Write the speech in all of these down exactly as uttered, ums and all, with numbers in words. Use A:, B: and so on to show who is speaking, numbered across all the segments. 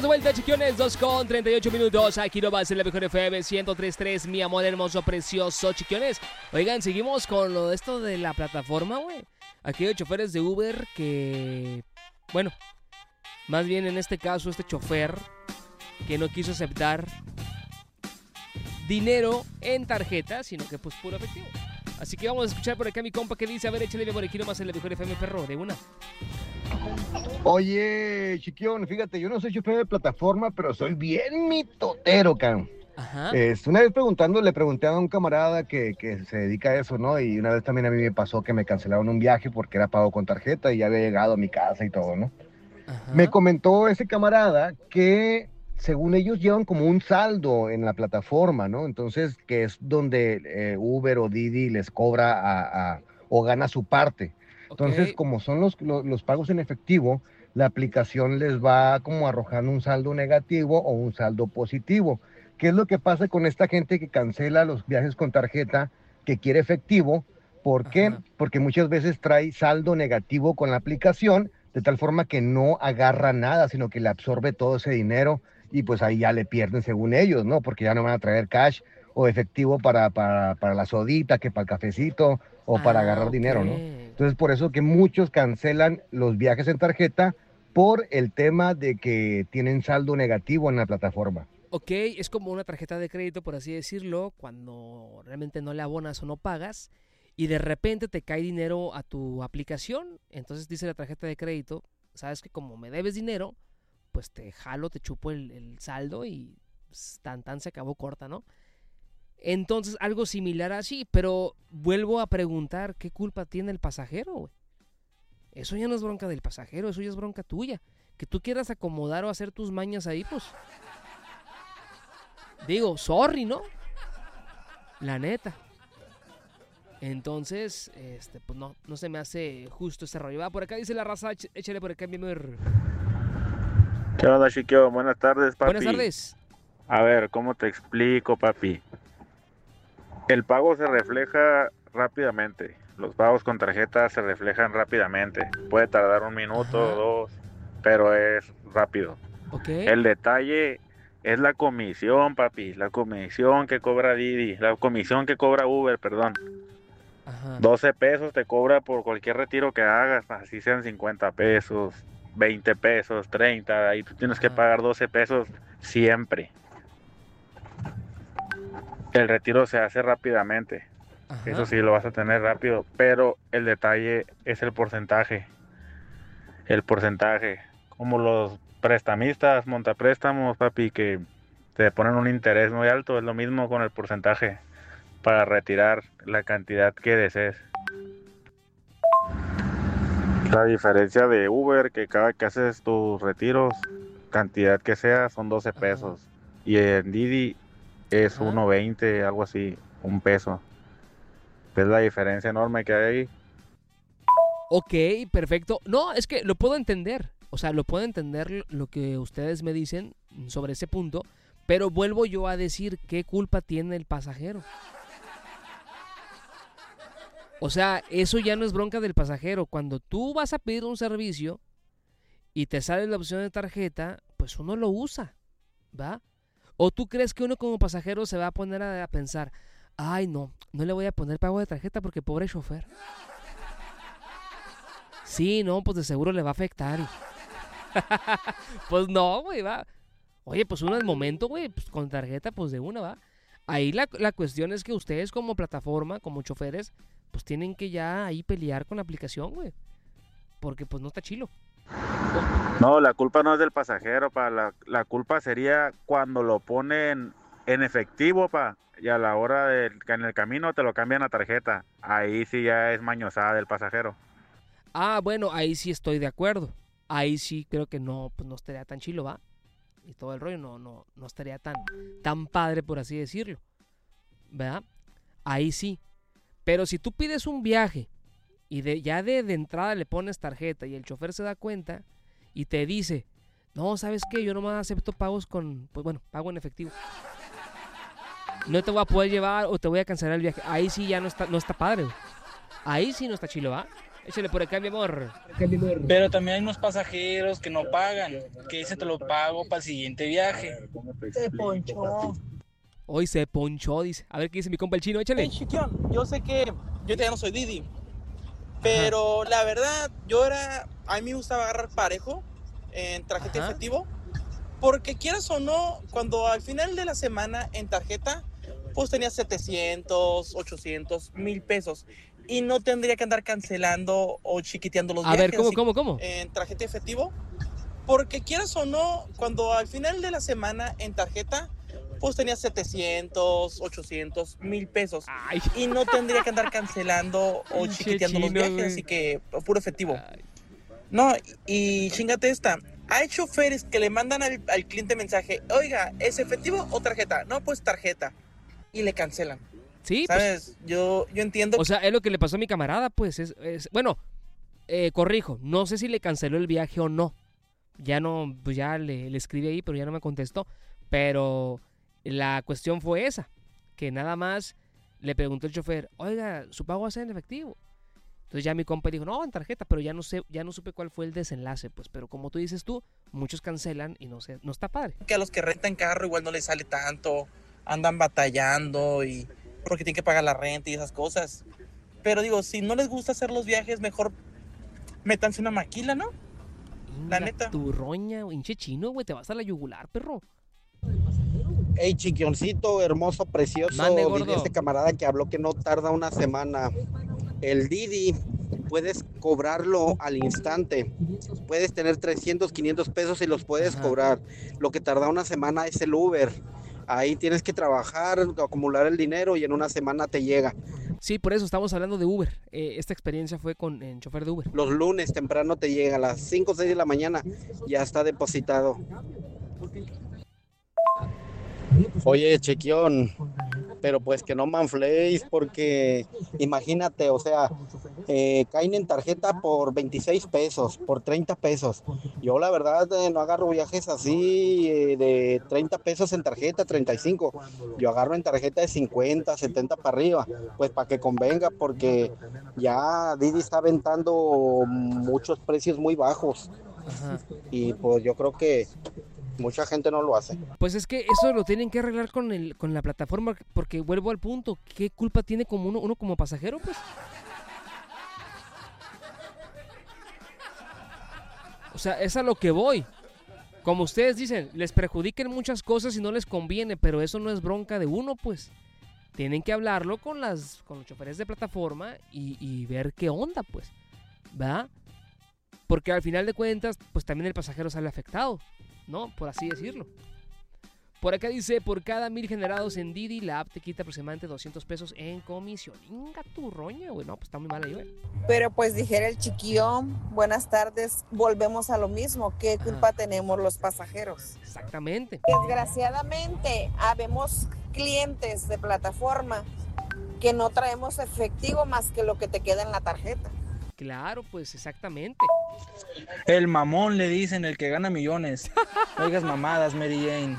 A: De vuelta, chiquiones, dos con treinta y ocho minutos. Aquí nomás en la mejor F M ciento tres punto tres, mi amor hermoso, precioso, chiquiones. Oigan, seguimos con lo de esto de la plataforma, güey. Aquí hay choferes de Uber que, bueno, más bien en este caso, este chofer que no quiso aceptar dinero en tarjeta, sino que pues puro efectivo. Así que vamos a escuchar por acá a mi compa que dice, a ver, échale por aquí nomás en la mejor F M, perro, de una.
B: Oye, chiquión, fíjate, yo no soy chofer de plataforma, pero soy bien mitotero, can.
A: Ajá.
B: Es, una vez preguntando, le pregunté a un camarada que, que se dedica a eso, ¿no? Y una vez también a mí me pasó que me cancelaron un viaje porque era pago con tarjeta y ya había llegado a mi casa y todo, ¿no?
A: Ajá.
B: Me comentó ese camarada que según ellos llevan como un saldo en la plataforma, ¿no? Entonces, que es donde eh, Uber o Didi les cobra a, a, o gana su parte. Entonces,
A: Ok.
B: como son los, los, los pagos en efectivo, la aplicación les va como arrojando un saldo negativo o un saldo positivo. ¿Qué es lo que pasa con esta gente que cancela los viajes con tarjeta, que quiere efectivo? ¿Por qué?
A: Ajá.
B: Porque muchas veces trae saldo negativo con la aplicación, de tal forma que no agarra nada, sino que le absorbe todo ese dinero y pues ahí ya le pierden según ellos, ¿no? Porque ya no van a traer cash o efectivo para, para, para la sodita, que para el cafecito o para
A: Ah,
B: agarrar
A: ok.
B: dinero, ¿no? Entonces por eso que muchos cancelan los viajes en tarjeta por el tema de que tienen saldo negativo en la plataforma.
A: Ok, es como una tarjeta de crédito, por así decirlo, cuando realmente no le abonas o no pagas y de repente te cae dinero a tu aplicación. Entonces dice la tarjeta de crédito, sabes que como me debes dinero, pues te jalo, te chupo el, el saldo y pues, tan tan se acabó corta, ¿no? Entonces algo similar así, pero vuelvo a preguntar, ¿qué culpa tiene el pasajero, güey? Eso ya no es bronca del pasajero, eso ya es bronca tuya. Que tú quieras acomodar o hacer tus mañas ahí, pues... Digo, sorry, ¿no? La neta. Entonces, este, pues no, no se me hace justo ese rollo. Va, por acá dice la raza, ch- échale por acá, mi amor.
C: ¿Qué onda, Chiquio? Buenas tardes, papi.
A: Buenas tardes.
C: A ver, ¿cómo te explico, papi? El pago se refleja rápidamente. Los pagos con tarjeta se reflejan rápidamente. Puede tardar un minuto o
A: Ajá.
C: dos, pero es rápido.
A: Ok.
C: El detalle es la comisión, papi. La comisión que cobra Didi. La comisión que cobra Uber, perdón.
A: Ajá.
C: doce pesos te cobra por cualquier retiro que hagas. Así sean cincuenta pesos, veinte pesos, treinta. Ahí tú tienes que
A: Ajá.
C: pagar doce pesos siempre. El retiro se hace rápidamente.
A: Ajá.
C: Eso sí, lo vas a tener rápido. Pero el detalle es el porcentaje. El porcentaje. Como los prestamistas, montapréstamos, papi, que te ponen un interés muy alto. Es lo mismo con el porcentaje para retirar la cantidad que desees. La diferencia de Uber, que cada que haces tus retiros, cantidad que sea, son doce pesos. Y en Didi es
A: Ajá.
C: uno veinte, algo así, un peso. ¿Ves la diferencia enorme que hay ahí?
A: Ok, perfecto. No, es que lo puedo entender. O sea, lo puedo entender lo que ustedes me dicen sobre ese punto. Pero vuelvo yo a decir, ¿qué culpa tiene el pasajero? O sea, eso ya no es bronca del pasajero. Cuando tú vas a pedir un servicio y te sale la opción de tarjeta, pues uno lo usa, ¿va? ¿O tú crees que uno como pasajero se va a poner a, a pensar, ay no, no le voy a poner pago de tarjeta porque pobre chofer? Sí, no, pues de seguro le va a afectar. Y... pues no, güey, va. Oye, pues uno al momento, güey, pues con tarjeta, pues de una, va. Ahí la, la cuestión es que ustedes como plataforma, como choferes, pues tienen que ya ahí pelear con la aplicación, güey. Porque pues no está chilo.
C: No, la culpa no es del pasajero, pa. La, la culpa sería cuando lo ponen en efectivo, pa. Y a la hora de que en el camino te lo cambian a tarjeta. Ahí sí ya es mañosada del pasajero.
A: Ah, bueno, ahí sí estoy de acuerdo. Ahí sí creo que no, pues no estaría tan chilo, ¿va? Y todo el rollo no, no, no estaría tan, tan padre, por así decirlo. ¿Verdad? Ahí sí. Pero si tú pides un viaje y de, ya de, de entrada le pones tarjeta y el chofer se da cuenta y te dice, no, ¿sabes qué? Yo nomás acepto pagos con, pues bueno, pago en efectivo. No te voy a poder llevar o te voy a cancelar el viaje. Ahí sí ya no está, no está padre, güey. Ahí sí no está chilo, ¿va? Échale por acá, mi amor.
D: Pero también hay unos pasajeros que no pagan, que dicen te lo pago para el siguiente viaje.
E: Se ponchó.
A: Hoy se ponchó, dice. A ver qué dice mi compa el chino, échale.
E: Hey, Chiquión, yo sé que yo ya no soy Didi, pero la verdad, yo era, a mí me gustaba agarrar parejo en tarjeta
A: Ajá.
E: efectivo, porque quieras o no, cuando al final de la semana en tarjeta, pues tenía setecientos, ochocientos, mil pesos y no tendría que andar cancelando o chiquiteando los
A: A
E: viajes
A: ver, ¿cómo,
E: así
A: cómo, cómo?
E: en tarjeta efectivo, porque quieras o no, cuando al final de la semana en tarjeta, pues tenía setecientos, ochocientos, mil pesos
A: Ay,
E: y no tendría que andar cancelando o
A: Pinche
E: chiquiteando los
A: chino,
E: viajes,
A: güey.
E: así que puro efectivo.
A: ay.
E: No, y chingate esta. Hay choferes que le mandan al, al cliente mensaje, oiga, ¿es efectivo o tarjeta? No, pues tarjeta. Y le cancelan.
A: Sí, pues,
E: ¿Sabes? Yo, yo entiendo.
A: o sea, es lo que le pasó a mi camarada, pues. Es, es- bueno, eh, corrijo, no sé si le canceló el viaje o no. Ya no, pues ya le, le escribí ahí, pero ya no me contestó. Pero la cuestión fue esa, que nada más le preguntó el chofer, oiga, ¿su pago va a ser en efectivo? Entonces ya mi compa dijo, no, en tarjeta, pero ya no sé, ya no supe cuál fue el desenlace, pues. Pero como tú dices tú, muchos cancelan y no sé, no está padre.
E: que a los que rentan carro igual no les sale tanto, andan batallando y porque tienen que pagar la renta y esas cosas. Pero digo, si no les gusta hacer los viajes, mejor métanse una maquila, ¿no? La
A: Inga
E: neta.
A: Tu roña, hinche chino, güey, te vas a la yugular, perro.
F: Hey, chiquioncito, hermoso, precioso.
A: Mande, gordo.
F: Dile a este camarada que habló que no tarda una semana. El Didi puedes cobrarlo al instante. Puedes tener trescientos, quinientos pesos y los puedes
A: Ajá.
F: cobrar. Lo que tarda una semana es el Uber. Ahí tienes que trabajar, acumular el dinero y en una semana te llega.
A: Sí, por eso estamos hablando de Uber. Eh, esta experiencia fue con en chofer de Uber.
F: Los lunes temprano te llega, a las cinco o seis de la mañana ya está depositado. Oye, Chequión, pero pues que no manfléis porque imagínate, o sea, eh, caen en tarjeta por veintiséis pesos, por treinta pesos. Yo la verdad eh, no agarro viajes así eh, de treinta pesos en tarjeta, treinta y cinco. Yo agarro en tarjeta de cincuenta, setenta para arriba, pues para que convenga porque ya Didi está aventando muchos precios muy bajos
A: Ajá.
F: y pues yo creo que mucha gente no lo hace.
A: Pues es que eso lo tienen que arreglar con el con la plataforma, porque vuelvo al punto, ¿qué culpa tiene como uno, uno como pasajero, pues? O sea, es a lo que voy. Como ustedes dicen, les perjudiquen muchas cosas y no les conviene, pero eso no es bronca de uno, pues. Tienen que hablarlo con las con los choferes de plataforma y, y ver qué onda, pues. ¿Verdad? Porque al final de cuentas, pues también el pasajero sale afectado, ¿no? Por así decirlo. Por acá dice, por cada mil generados en Didi, la app te quita aproximadamente doscientos pesos en comisión. Inga tu roña, güey. No, pues está muy mala, güey.
G: Pero pues dijera el chiquillo, buenas tardes, volvemos a lo mismo. ¿Qué culpa
A: Ajá.
G: tenemos los pasajeros?
A: Exactamente.
G: Desgraciadamente, habemos clientes de plataforma que no traemos efectivo más que lo que te queda en la tarjeta.
A: Claro, pues exactamente.
D: El mamón le dicen, el que gana millones. Oigas mamadas, Mary Jane.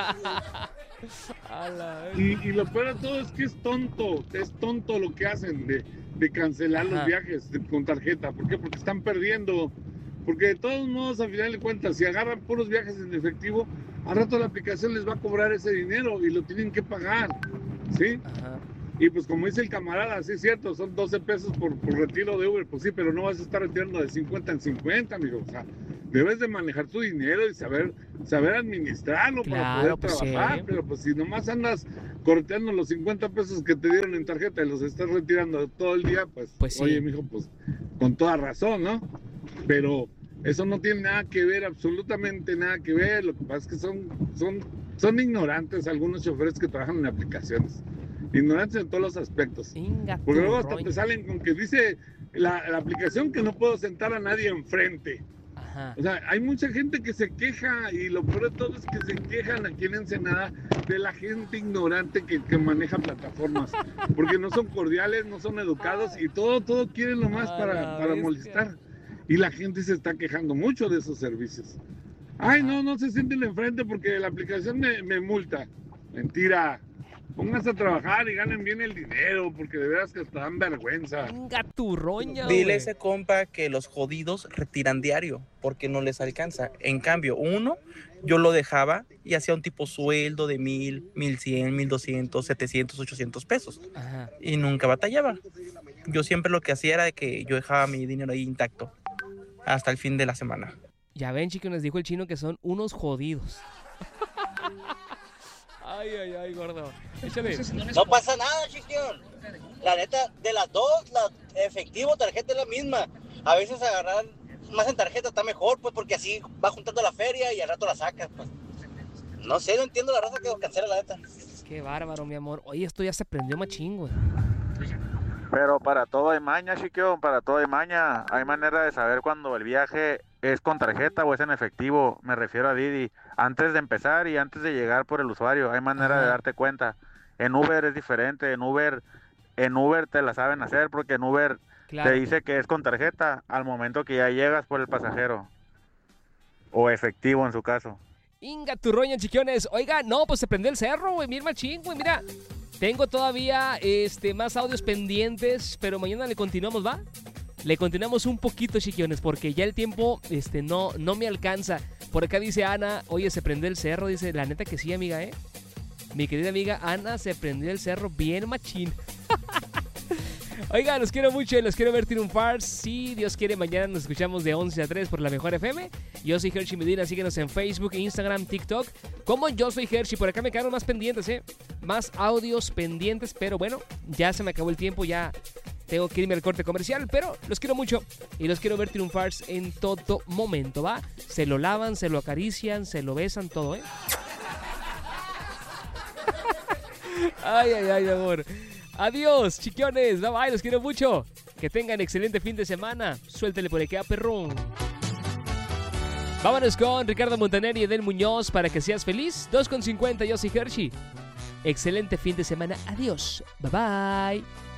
A: A la-
H: Y, y lo peor de todo es que es tonto, es tonto lo que hacen de, de cancelar
A: Ajá.
H: los viajes de- con tarjeta. ¿Por qué? Porque están perdiendo. Porque de todos modos, al final de cuentas, si agarran puros viajes en efectivo, al rato la aplicación les va a cobrar ese dinero y lo tienen que pagar. ¿Sí?
A: Ajá.
H: Y pues como dice el camarada, sí es cierto, son doce pesos por, por retiro de Uber, pues sí, pero no vas a estar retirando de cincuenta en cincuenta, amigo. O sea, debes de manejar tu dinero y saber, saber administrarlo
A: Claro,
H: para poder
A: pues,
H: trabajar.
A: sí.
H: Pero pues si nomás andas correteando los cincuenta pesos que te dieron en tarjeta y los estás retirando todo el día, pues,
A: Pues sí.
H: oye, mijo, pues con toda razón, ¿no? Pero eso no tiene nada que ver, absolutamente nada que ver. Lo que pasa es que son, son, son ignorantes algunos choferes que trabajan en aplicaciones. Ignorantes en todos los aspectos.
A: Inga tu
H: Porque luego hasta
A: roña.
H: te salen con que dice la, la aplicación que no puedo sentar a nadie enfrente.
A: Ajá.
H: O sea, hay mucha gente que se queja y lo peor de todo es que se quejan aquí en Ensenada de la gente ignorante que, que maneja plataformas. Porque no son cordiales, no son educados y todo, todo quieren nomás
A: A
H: para,
A: la
H: para
A: bestia.
H: molestar. Y la gente se está quejando mucho de esos servicios. Ay, no, no se sienten enfrente porque la aplicación me, me multa. Mentira. Pónganse a trabajar y ganen bien el dinero, porque de veras que hasta dan vergüenza.
A: Venga tu roña,
E: Dile a
A: güey.
E: ese compa que los jodidos retiran diario porque no les alcanza. En cambio, uno, yo lo dejaba y hacía un tipo sueldo de mil, mil cien, mil doscientos, setecientos, ochocientos pesos.
A: Ajá.
E: Y nunca batallaba. Yo siempre lo que hacía era de que yo dejaba mi dinero ahí intacto hasta el fin de la semana.
A: Ya ven, chicos, les dijo el chino que son unos jodidos. Ay, ay, ay, gordo. Échale.
I: No pasa nada, chiquión. La neta, de las dos, la efectivo, tarjeta es la misma. A veces agarrar más en tarjeta está mejor, pues, porque así va juntando la feria y al rato la sacas, pues. No sé, no entiendo la raza que cancela, la neta.
A: Qué bárbaro, mi amor. Oye, esto ya se prendió machín, güey.
C: Pero para todo hay maña, chiquión, para todo hay maña. Hay manera de saber cuando el viaje es con tarjeta o es en efectivo. Me refiero a Didi. Antes de empezar y antes de llegar por el usuario, hay manera
A: Ajá.
C: de darte cuenta. En Uber es diferente. En Uber, en Uber te la saben hacer porque en Uber
A: Claro.
C: te dice que es con tarjeta al momento que ya llegas por el pasajero. O efectivo en su caso.
A: Inga tu roña, chiquiones. Oiga, no, pues se prendió el cerro, güey. Mira, machín, güey. Mira, tengo todavía este, más audios pendientes, pero mañana le continuamos, ¿va? Le continuamos un poquito, chiquiones, porque ya el tiempo este, no, no me alcanza. Por acá dice Ana, oye, se prendió el cerro. Dice, la neta que sí, amiga, ¿eh? Mi querida amiga Ana, se prendió el cerro bien machín. Oiga, los quiero mucho y los quiero ver triunfar. Si Dios quiere, mañana nos escuchamos de once a tres por la Mejor F M. Yo soy Hershey Medina, síguenos en Facebook, Instagram, TikTok. Como Yo Soy Hershey, por acá me quedaron más pendientes, ¿eh? Más audios pendientes, pero bueno, ya se me acabó el tiempo, ya tengo que irme al corte comercial, pero los quiero mucho y los quiero ver triunfar en todo momento, ¿va? Se lo lavan, se lo acarician, se lo besan, todo, ¿eh? Ay, ay, ay, mi amor. Adiós, chiquiones. Bye, bye, los quiero mucho. Que tengan excelente fin de semana. Suéltele por acá, perrón. Vámonos con Ricardo Montaner y Edel Muñoz para que seas feliz. dos con cincuenta, yo soy Hershey. Excelente fin de semana. Adiós. Bye, bye.